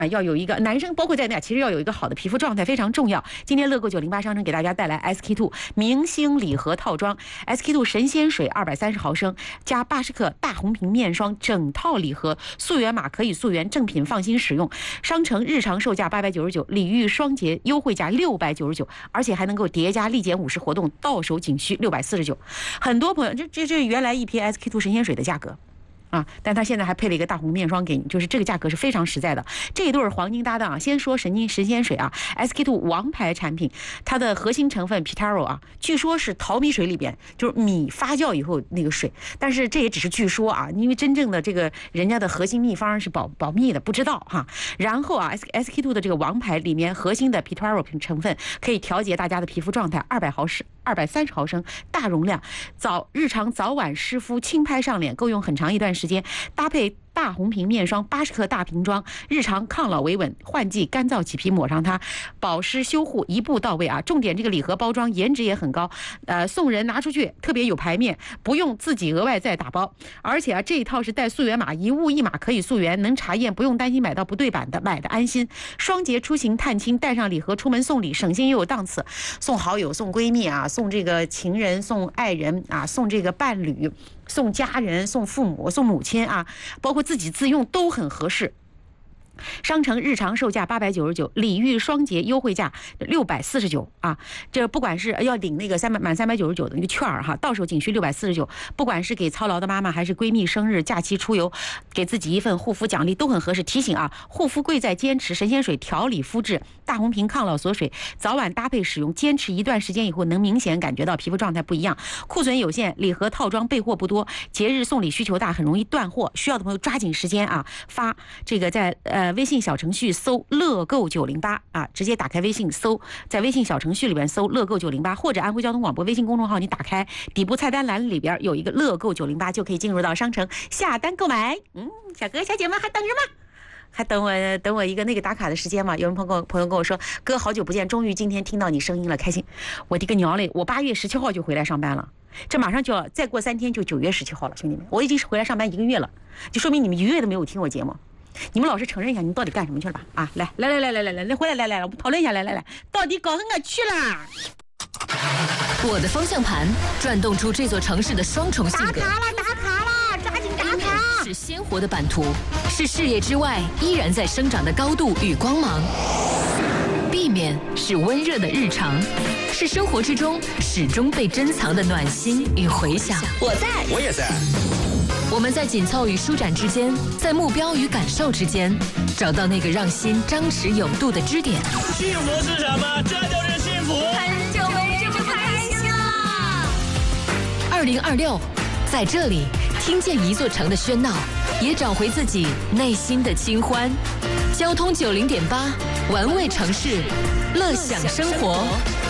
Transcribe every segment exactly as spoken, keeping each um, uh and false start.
啊，要有一个男生包括在内，其实要有一个好的皮肤状态非常重要。今天乐购九零八商城给大家带来 S K two 明星礼盒套装 ，S K two 神仙水二百三十毫升加八十克大红瓶面霜整套礼盒，溯源码可以溯源，正品放心使用。商城日常售价八百九十九，礼遇双节优惠价六百九十九，而且还能够叠加立减五十活动，到手仅需六百四十九。很多朋友，这这这原来一瓶 S K two 神仙水的价格。啊，但它现在还配了一个大红面霜给你，就是这个价格是非常实在的。这一对黄金搭档啊，先说神经神仙水啊 ，S K two 王牌产品，它的核心成分 Pitaro 啊，据说是淘米水里边就是米发酵以后那个水，但是这也只是据说啊，因为真正的这个人家的核心秘方是保保密的，不知道哈。然后啊 ，S S K two 的这个王牌里面核心的 Pitaro 成分可以调节大家的皮肤状态，二百毫升。二百三十毫升大容量，早日常早晚湿敷轻拍上脸，够用很长一段时间。搭配大红瓶面霜八十克大瓶装，日常抗老维稳，换季干燥起皮抹上它，保湿修护一步到位啊！重点这个礼盒包装颜值也很高，呃，送人拿出去特别有排面，不用自己额外再打包。而且啊，这一套是带溯源码，一物一码可以溯源，能查验，不用担心买到不对版的，买的安心。双节出行探亲，带上礼盒出门送礼，省心又有档次，送好友、送闺蜜啊，送这个情人、送爱人啊，送这个伴侣。送家人、送父母、送母亲啊，包括自己自用都很合适。商城日常售价八百九十九，礼遇双节优惠价六百四十九啊！这不管是要领那个三百满三百九十九的那个券儿哈，到手仅需六百四十九。不管是给操劳的妈妈，还是闺蜜生日、假期出游，给自己一份护肤奖励都很合适。提醒啊，护肤贵在坚持，神仙水调理肤质，大红瓶抗老锁水，早晚搭配使用，坚持一段时间以后，能明显感觉到皮肤状态不一样。库存有限，礼盒套装备货不多，节日送礼需求大，很容易断货。需要的朋友抓紧时间啊，发这个在呃。微信小程序搜乐购九零八啊，直接打开微信搜，在微信小程序里边搜乐购九零八，或者安徽交通广播微信公众号，你打开底部菜单栏里边有一个乐购九零八，就可以进入到商城下单购买。嗯，小哥小姐们还等什么？还等我等我一个那个打卡的时间吗？有人朋友朋友跟我说，哥好久不见，终于今天听到你声音了，开心。我的个娘嘞！我八月十七号就回来上班了，这马上就要再过三天就九月十七号了，兄弟们，我已经是回来上班一个月了，就说明你们一个月都没有听我节目。你们老实承认一下，你们到底干什么去了吧？啊，来来来来来来来，来回来来来来，我们讨论一下，来来来，到底搞哪去了？ 我的方向盘转动出这座城市的双重性格。 打卡了，打卡了，抓紧打卡！ 是鲜活的版图，是视野之外依然在生长的高度与光芒。避免是温热的日常，是生活之中始终被珍藏的暖心与回响。 我在， 我也在。 我们在紧凑与舒展之间，在目标与感受之间，找到那个让心张弛有度的支点。 幸福是什么？这就是幸福。 很久没这么开心了。 二零二六，在这里听见一座城的喧闹，也找回自己内心的清欢。交通九零点八，玩味城市，乐享生活。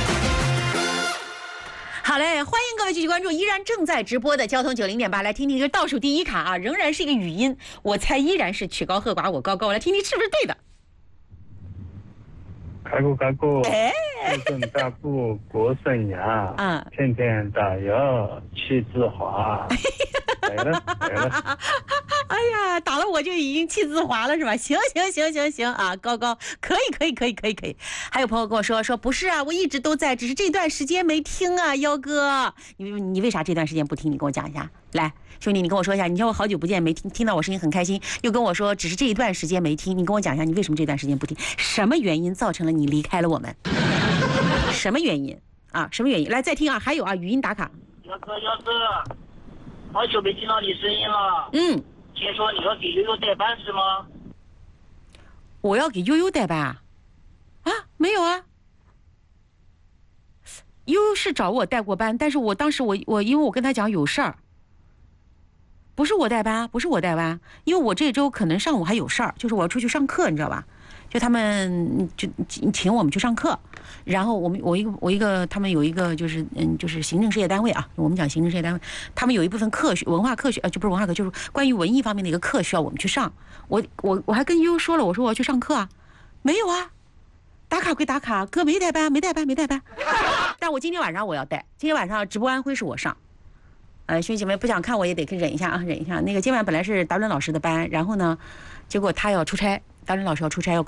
好嘞，欢迎各位继续关注依然正在直播的交通九零点八，来听听这倒数第一卡啊，仍然是一个语音，我猜依然是曲高和寡我高高，来听听是不是对的。 开过开过， 哎， 富顺大步国胜阳， 嗯， 天天打油气自华，来了来了。 哎呀，打了我就已经气自华了是吧？行行行行行啊，高高可以可以可以可以可以。还有朋友跟我说说不是啊，我一直都在，只是这段时间没听啊，幺哥，你你为啥这段时间不听？你跟我讲一下。来，兄弟，你跟我说一下，你看我好久不见没听，听到我声音很开心，又跟我说只是这一段时间没听，你跟我讲一下，你为什么这段时间不听？什么原因造成了你离开了我们？什么原因啊？什么原因？来再听啊，还有啊，语音打卡。 幺哥幺哥，好久没听到你声音了。 嗯。 听说你要给悠悠代班是吗？ 我要给悠悠代班啊？啊，没有啊。悠悠是找我带过班，但是我当时我我因为我跟他讲有事儿，不是我带班，不是我带班，因为我这周可能上午还有事儿，就是我要出去上课，你知道吧？就他们就请我们去上课，然后我们我一个我一个他们有一个就是嗯就是行政事业单位啊，我们讲行政事业单位，他们有一部分课学文化课学呃就不是文化课，就是关于文艺方面的一个课需要我们去上。我我我还跟悠悠说了，我说我要去上课啊，没有啊，打卡归打卡，哥没带班没带班没带班，但我今天晚上我要带，今天晚上直播安徽是我上。呃，兄弟姐妹不想看我也得忍一下啊，忍一下。那个今晚本来是达伦老师的班，然后呢，结果他要出差，达伦老师要出差要。